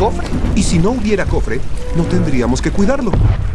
cofre. Y si no hubiera cofre, no tendríamos que cuidarlo.